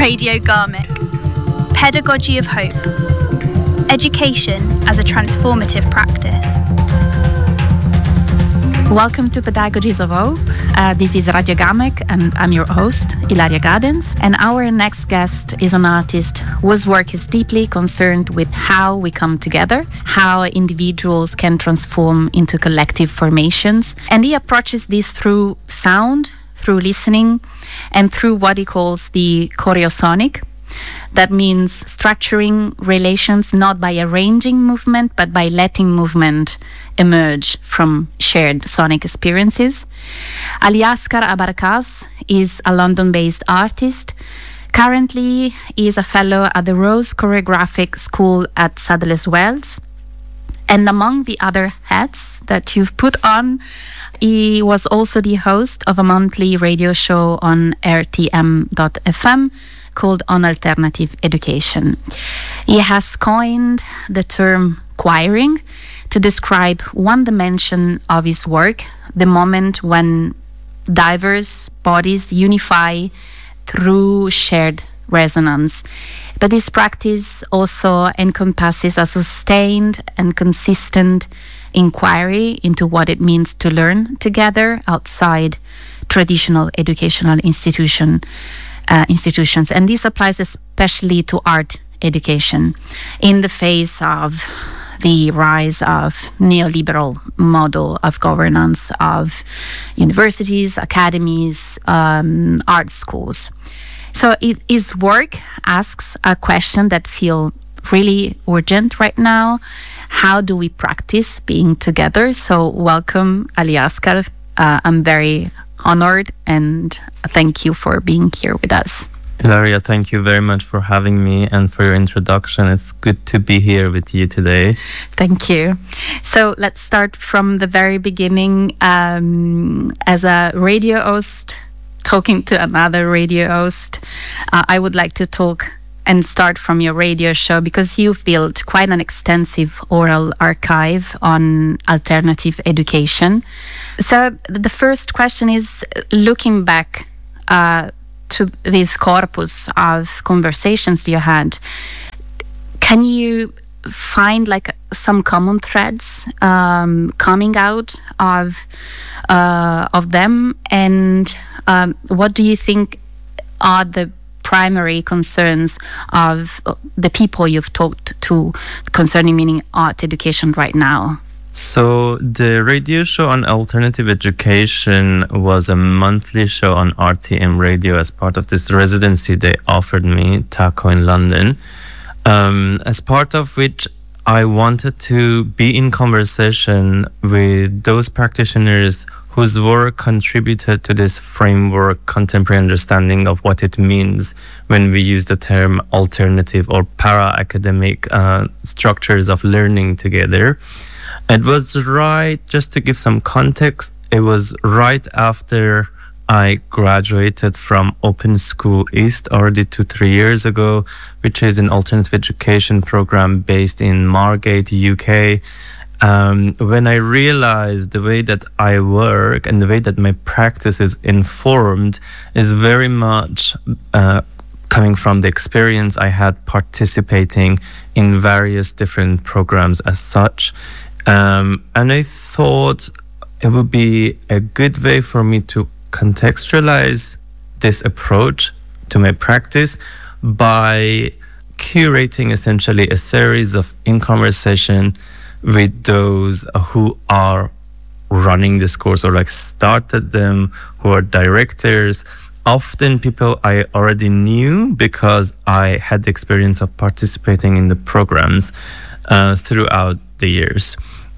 Radio Garmick. Pedagogy of Hope. Education as a transformative practice. Welcome to Pedagogies of Hope. This is Radio Garmick and I'm your host, Ilaria Gadens. And our next guest is an artist whose work is deeply concerned with how we come together, how individuals can transform into collective formations. And he approaches this through sound, through listening, and through what he calls the choreosonic. That means structuring relations not by arranging movement, but by letting movement emerge from shared sonic experiences. Aliasgar Abarkaz is a London-based artist. Currently, he is a fellow at the Rose Choreographic School at Sadler's Wells. And among the other hats that you've put on, he was also the host of a monthly radio show on RTM.fm called On Alternative Education. He has coined the term choiring to describe one dimension of his work, the moment when diverse bodies unify through shared resonance. But this practice also encompasses a sustained and consistent inquiry into what it means to learn together outside traditional educational institutions. And this applies especially to art education in the face of the rise of neoliberal model of governance of universities, academies, art schools. So his work asks a question that feels really urgent right now. How do we practice being together? So welcome, Aliasgar. I'm very honored and thank you for being here with us. Ilaria, thank you very much for having me and for your introduction. It's good to be here with you today. Thank you. So let's start from the very beginning. As a radio host, talking to another radio host, I would like to talk and start from your radio show because you've built quite an extensive oral archive on alternative education. So the first question is, looking back to this corpus of conversations you had, can you find like some common threads coming out of them, and what do you think are the primary concerns of the people you've talked to concerning meaning art education right now? So the radio show on alternative education was a monthly show on RTM radio as part of this residency they offered me, TACO in London, as part of which I wanted to be in conversation with those practitioners whose work contributed to this framework, contemporary understanding of what it means when we use the term alternative or para-academic structures of learning together. It was right, just to give some context, it was right after I graduated from Open School East already 2-3 years ago, which is an alternative education program based in Margate, UK. When I realized the way that I work and the way that my practice is informed is very much coming from the experience I had participating in various different programs as such. And I thought it would be a good way for me to contextualize this approach to my practice by curating essentially a series of in conversation with those who are running this course or like started them, who are directors, often people I already knew because I had the experience of participating in the programs throughout the years.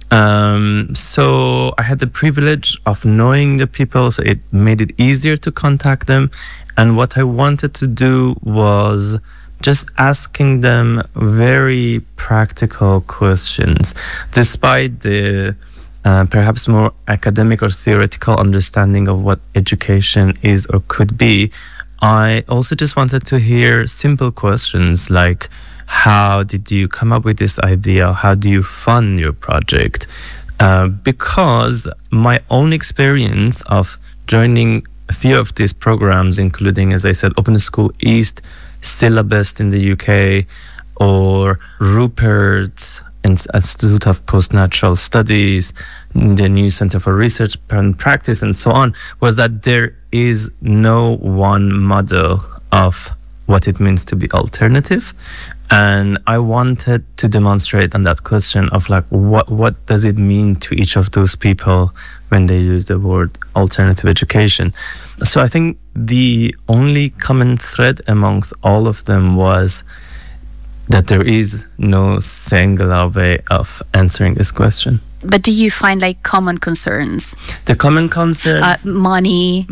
So I had the privilege of knowing the people, so it made it easier to contact them. And what I wanted to do was just asking them very practical questions, despite the perhaps more academic or theoretical understanding of what education is or could be. I also just wanted to hear simple questions like, how did you come up with this idea? How do you fund your project? Because my own experience of joining a few of these programs, including, as I said, Open School East, Syllabus in the UK, or Rupert's Institute of Postnatural Studies, the New Center for Research and Practice, and so on, was that there is no one model of what it means to be alternative. And I wanted to demonstrate on that question of like, what does it mean to each of those people when they use the word alternative education? So I think the only common thread amongst all of them was that there is no singular way of answering this question. But do you find like common concerns? The common concerns? Money,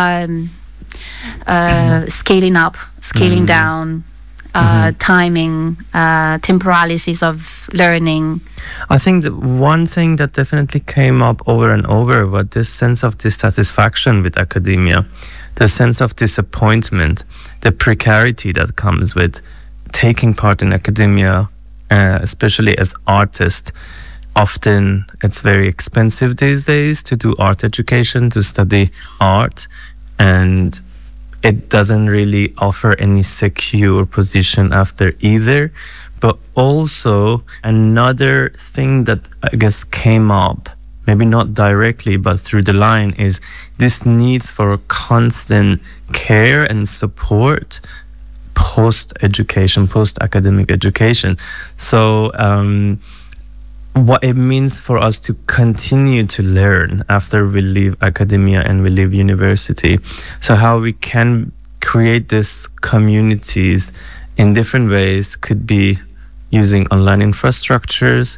scaling up, scaling down, timing, temporalities of learning. I think the one thing that definitely came up over and over was this sense of dissatisfaction with academia, the sense of disappointment, the precarity that comes with taking part in academia, especially as artists. Often it's very expensive these days to do art education, to study art, and it doesn't really offer any secure position after either. But also another thing that I guess came up, maybe not directly, but through the line, is this needs for constant care and support post-education, post-academic education. So what it means for us to continue to learn after we leave academia and we leave university. So how we can create these communities in different ways could be using online infrastructures,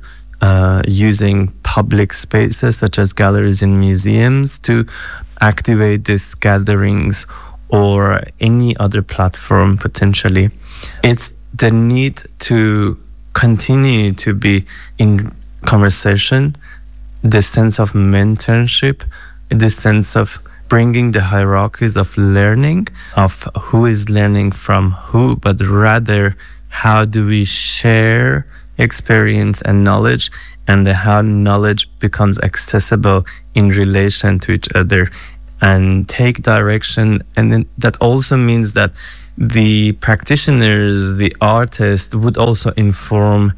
using public spaces such as galleries and museums to activate these gatherings, or any other platform potentially. It's the need to continue to be in conversation, the sense of mentorship, the sense of bringing the hierarchies of learning, of who is learning from who, but rather how do we share experience and knowledge, and how knowledge becomes accessible in relation to each other and take direction. And then that also means that the practitioners, the artists, would also inform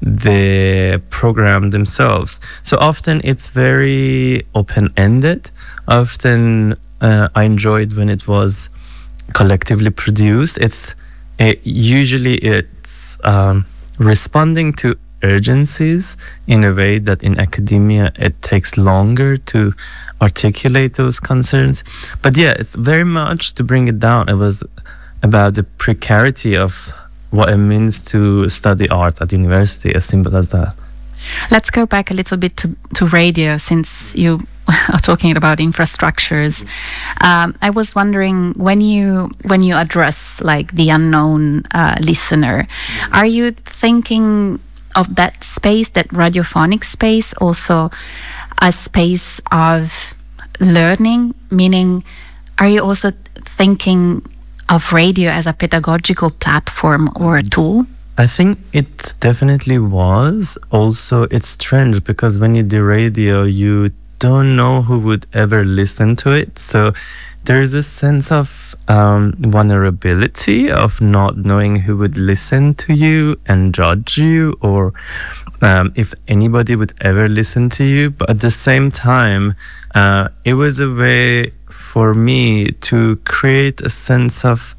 the program themselves. So often it's very open-ended. Often I enjoyed when it was collectively produced. Usually it's responding to urgencies in a way that in academia it takes longer to articulate those concerns. But yeah, it's very much, to bring it down, it was about the precarity of what it means to study art at university, as simple as that. Let's go back a little bit to radio, since you are talking about infrastructures. I was wondering, when you address like the unknown listener, are you thinking of that space, that radiophonic space, also a space of learning? Meaning, are you also thinking of radio as a pedagogical platform or a tool? I think it definitely was. Also, it's strange because when you do radio, you don't know who would ever listen to it. So there's a sense of vulnerability of not knowing who would listen to you and judge you, or if anybody would ever listen to you. But at the same time, it was a way for me to create a sense of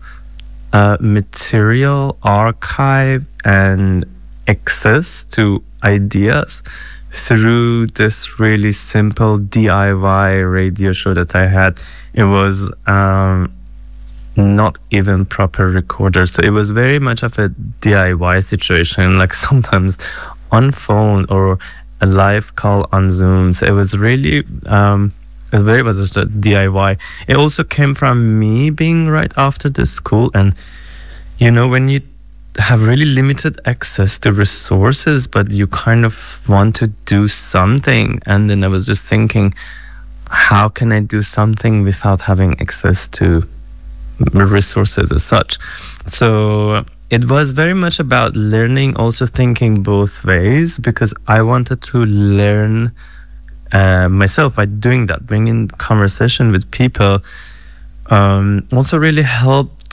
material archive and access to ideas through this really simple DIY radio show that I had. It was not even proper recorder, so it was very much of a DIY situation, like sometimes on phone or a live call on Zoom. So it was really it was just a DIY. It also came from me being right after the school, and you know, when you have really limited access to resources, but you kind of want to do something, and then I was just thinking, how can I do something without having access to resources as such? So it was very much about learning, also thinking both ways, because I wanted to learn myself by doing that, bringing conversation with people. Also really helped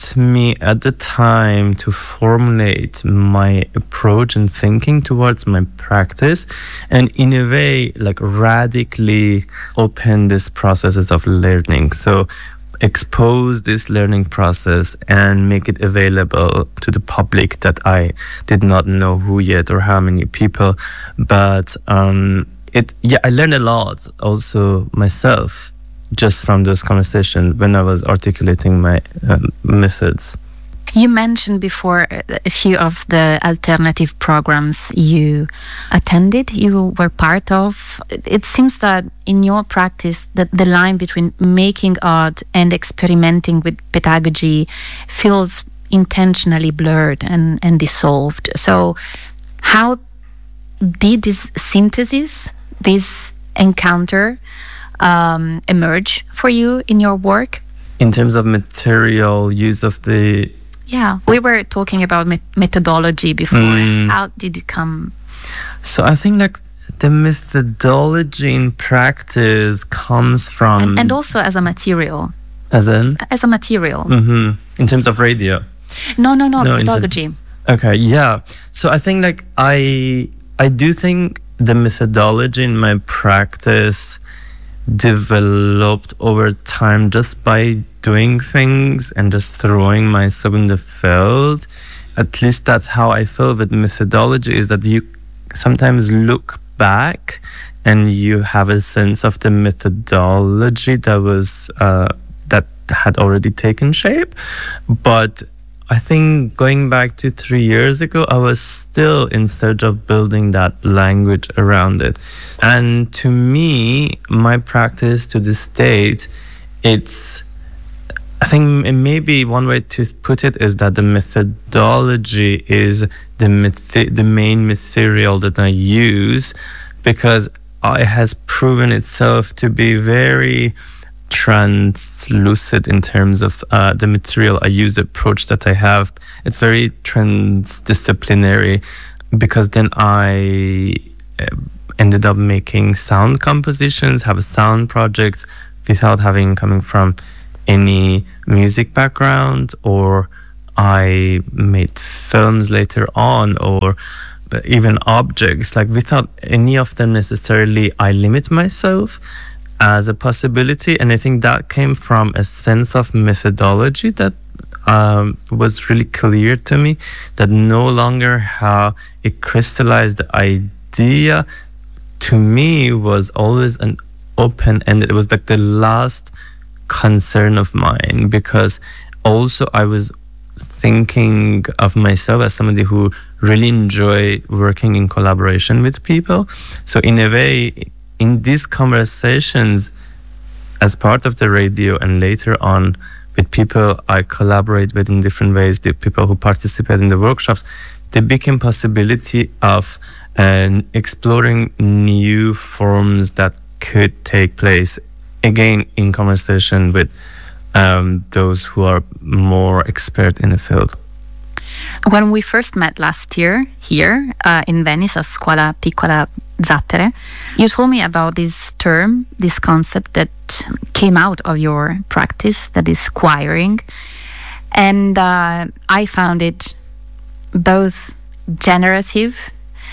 helped me at the time to formulate my approach and thinking towards my practice, and in a way like radically open these processes of learning. So expose this learning process and make it available to the public that I did not know who yet or how many people, but I learned a lot also myself just from those conversations when I was articulating my methods. You mentioned before a few of the alternative programs you attended, you were part of. It seems that in your practice, that the line between making art and experimenting with pedagogy feels intentionally blurred and dissolved. So how did this synthesis, this encounter, emerge for you in your work? In terms of material use of the... Yeah, we were talking about methodology before. How did you come? So I think like the methodology in practice comes from... And also as a material. As in? As a material. In terms of radio? No, methodology. Okay, yeah. So I think like I do think the methodology in my practice developed over time just by doing things and just throwing myself in the field. At least that's how I feel with methodology, is that you sometimes look back and you have a sense of the methodology that was that had already taken shape. But I think going back to 3 years ago, I was still in search of building that language around it. And to me, my practice to this date, I think maybe one way to put it is that the methodology is the main material that I use, because it has proven itself to be very translucent in terms of the material I use, the approach that I have. It's very transdisciplinary, because then I ended up making sound compositions, have sound projects without coming from any music background, or I made films later on, or even objects, like without any of them necessarily I limit myself as a possibility. And I think that came from a sense of methodology that was really clear to me, that no longer how it crystallized the idea to me was always an open-ended. It was like the last concern of mine, because also I was thinking of myself as somebody who really enjoy working in collaboration with people. So in a way, in these conversations as part of the radio and later on with people I collaborate with in different ways, the people who participate in the workshops, there became possibility of exploring new forms that could take place, again, in conversation with those who are more expert in the field. When we first met last year here in Venice at Scuola Piccola Zattere, you told me about this term, this concept that came out of your practice, that is choiring. And I found it both generative,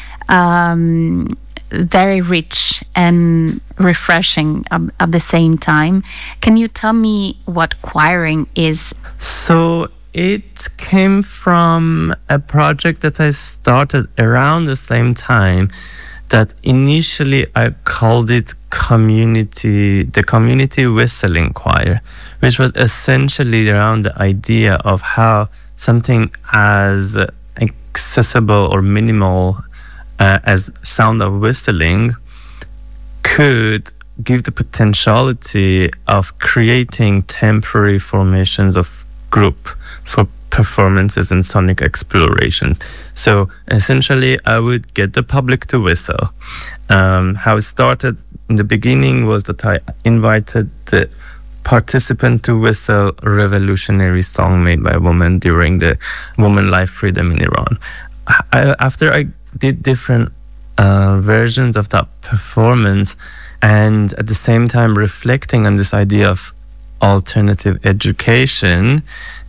very rich and refreshing at the same time. Can you tell me what choiring is? So it came from a project that I started around the same time, that initially I called it the community whistling choir, which was essentially around the idea of how something as accessible or minimal as sound of whistling could give the potentiality of creating temporary formations of group for performances and sonic explorations. So essentially I would get the public to whistle. How it started in the beginning was that I invited the participant to whistle a revolutionary song made by a woman during the Women Life Freedom in Iran. After I did different versions of that performance, and at the same time reflecting on this idea of alternative education,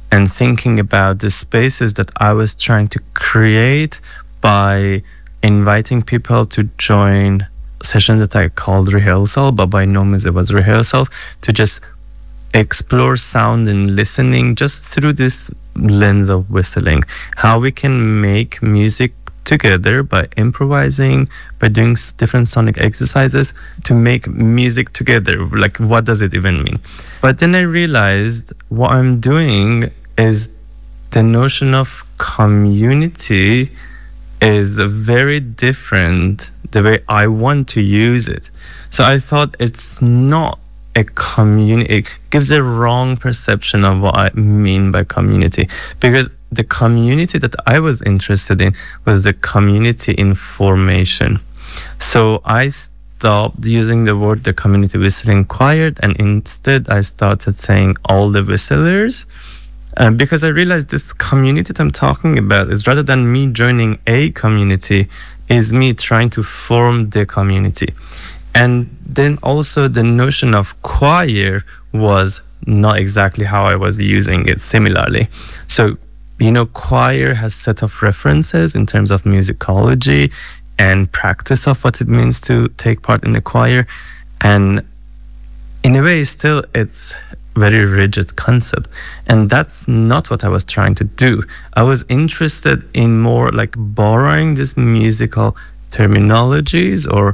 and thinking about the spaces that I was trying to create by inviting people to join sessions that I called rehearsal, but by no means it was rehearsal, to just explore sound and listening just through this lens of whistling. How we can make music together by improvising, by doing different sonic exercises to make music together. Like, what does it even mean? But then I realized what I'm doing is the notion of community is very different the way I want to use it. So I thought it's not a community. It gives a wrong perception of what I mean by community, because the community that I was interested in was the community in formation. So I stopped using the word the community whistling choir, and instead I started saying all the whistlers, because I realized this community that I'm talking about is, rather than me joining a community, is me trying to form the community. And then also the notion of choir was not exactly how I was using it similarly. So, choir has set of references in terms of musicology and practice of what it means to take part in a choir. And in a way, still, it's very rigid concept. And that's not what I was trying to do. I was interested in more like borrowing these musical terminologies or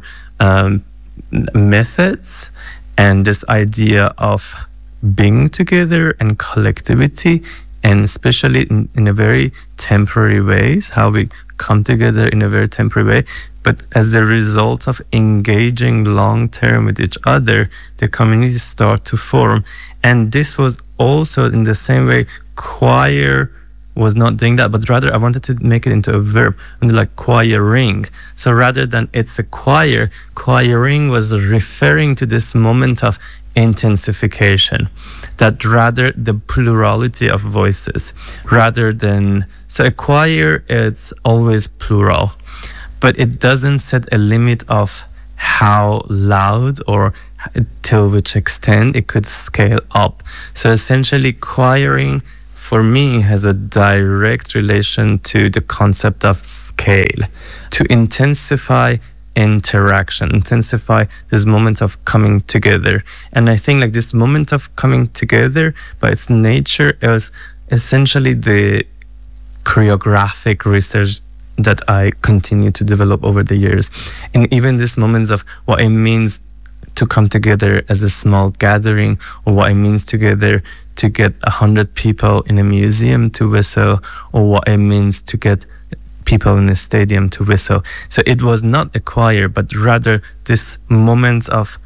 methods, and this idea of being together and collectivity, and especially in a very temporary ways, how we come together in a very temporary way. But as a result of engaging long term with each other, the communities start to form. And this was also in the same way choir was not doing that, but rather I wanted to make it into a verb, and like choiring. So rather than it's a choir, choiring was referring to this moment of intensification, that rather the plurality of voices, rather than, so a choir, it's always plural, but it doesn't set a limit of how loud or till which extent it could scale up. So essentially choiring for me has a direct relation to the concept of scale, to intensify interaction, intensify this moment of coming together. And I think like this moment of coming together by its nature is essentially the choreographic research that I continue to develop over the years. And even these moments of what it means to come together as a small gathering, or what it means together to get 100 people in a museum to whistle, or what it means to get people in a stadium to whistle. So it was not a choir, but rather this moment of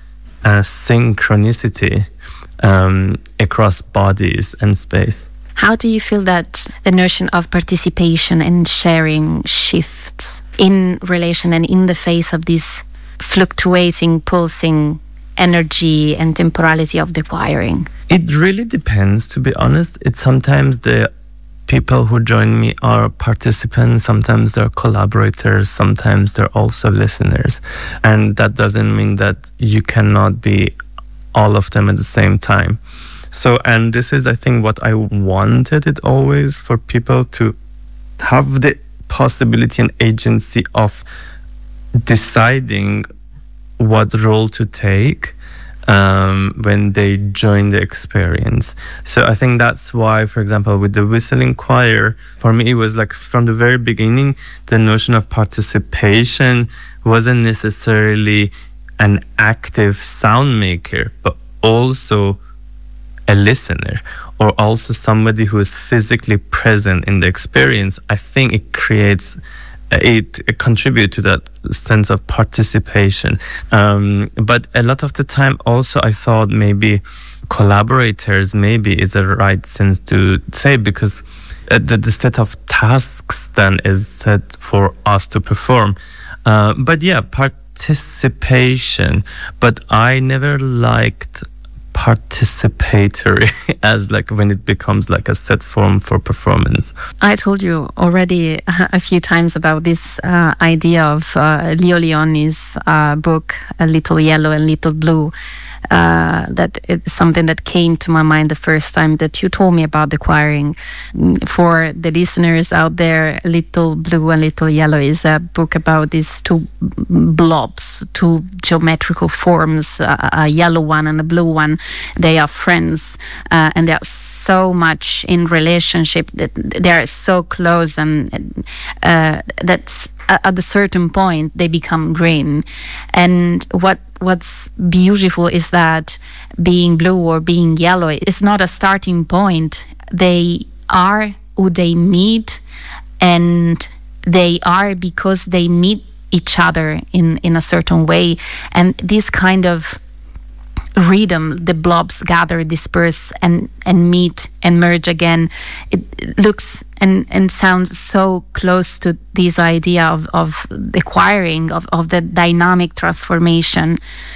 synchronicity across bodies and space. How do you feel that the notion of participation and sharing shifts in relation and in the face of this fluctuating, pulsing energy and temporality of the choiring? It really depends, to be honest. It's sometimes the people who join me are participants, sometimes they're collaborators, sometimes they're also listeners. And that doesn't mean that you cannot be all of them at the same time. So, and this is, I think, what I wanted it always, for people to have the possibility and agency of deciding what role to take when they join the experience. So I think that's why, for example, with the whistling choir, for me it was like from the very beginning, the notion of participation wasn't necessarily an active sound maker, but also a listener, or also somebody who is physically present in the experience. I think it creates, it contributes to that sense of participation. But a lot of the time also I thought maybe collaborators maybe is the right sense to say, because the set of tasks then is set for us to perform. But yeah, participation. But I never liked participatory as like when it becomes like a set form for performance. I told you already a few times about this idea of Leo Leoni's book, Little Yellow and Little Blue, that it's something that came to my mind the first time that you told me about the choiring. For the listeners out there, Little Blue and Little Yellow is a book about these two blobs, two geometrical forms, a yellow one and a blue one. They are friends, and they are so much in relationship, that they are so close, and that's at a certain point they become green. And what's beautiful is that being blue or being yellow is not a starting point. They are who they meet, and they are because they meet each other in a certain way. And this kind of rhythm, the blobs gather, disperse, and meet and merge again. It looks and sounds so close to this idea of the choiring, of the dynamic transformation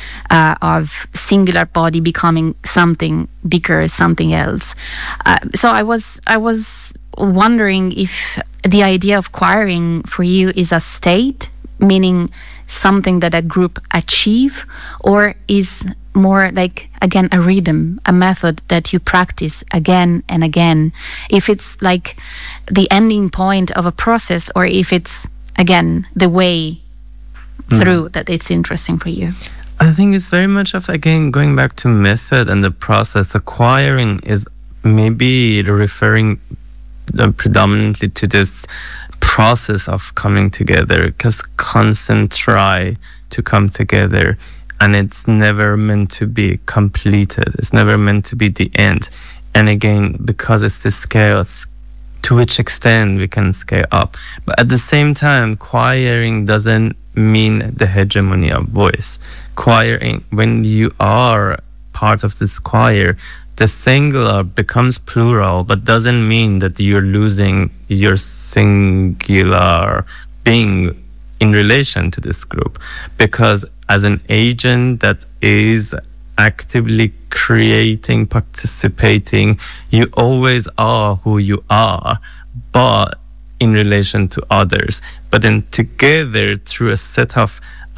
of singular body becoming something bigger, something else. So I was wondering if the idea of choiring for you is a state, meaning something that a group achieve, or is more like, again, a rhythm, a method that you practice again and again. If it's like the ending point of a process, or if it's, again, the way through that it's interesting for you. I think it's very much of, again, going back to method and the process. Acquiring is maybe referring predominantly to this process of coming together, because concepts try to come together, and it's never meant to be completed. It's never meant to be the end. And again, because it's the scale, to which extent we can scale up. But at the same time, choiring doesn't mean the hegemony of voice. Choiring, when you are part of this choir, the singular becomes plural, but doesn't mean that you're losing your singular being in relation to this group. Because as an agent that is actively creating, participating, you always are who you are, but in relation to others. But then together, through a set of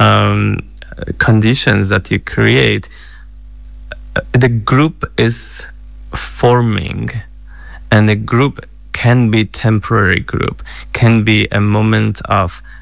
conditions that you create, the group is forming, and the group can be temporary group, can be a moment of